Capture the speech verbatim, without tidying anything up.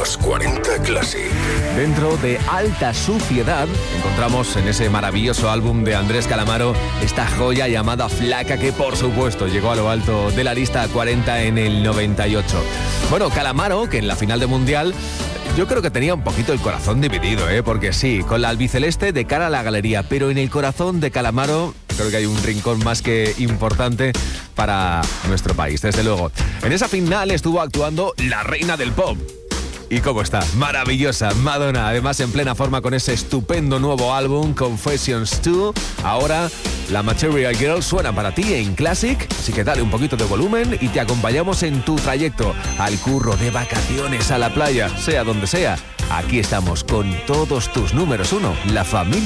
Los cuarenta Classic. Dentro de Alta Suciedad encontramos en ese maravilloso álbum de Andrés Calamaro esta joya llamada Flaca, que por supuesto llegó a lo alto de la lista cuarenta en el noventa y ocho. Bueno, Calamaro, que en la final de Mundial yo creo que tenía un poquito el corazón dividido, ¿eh? Porque sí, con la albiceleste de cara a la galería, pero en el corazón de Calamaro creo que hay un rincón más que importante para nuestro país, desde luego. En esa final estuvo actuando la reina del pop. ¿Y cómo está? Maravillosa, Madonna, además en plena forma con ese estupendo nuevo álbum, Confessions dos. Ahora, la Material Girl suena para ti en Classic, así que dale un poquito de volumen y te acompañamos en tu trayecto al curro, de vacaciones, a la playa, sea donde sea. Aquí estamos con todos tus números uno, la familia.